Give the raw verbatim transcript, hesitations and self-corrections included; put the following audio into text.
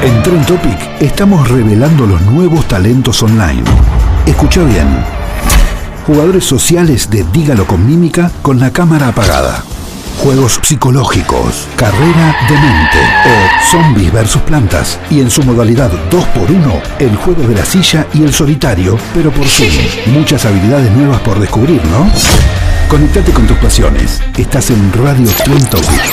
En Trend Topic estamos revelando los nuevos talentos online. Escucha bien. Jugadores sociales de Dígalo con mímica con la cámara apagada. Juegos psicológicos, carrera de mente o zombies versus plantas. Y en su modalidad dos por uno, el juego de la silla y el solitario, pero por Zoom. Muchas habilidades nuevas por descubrir, ¿no? Conectate con tus pasiones. Estás en Radio Trend Topic.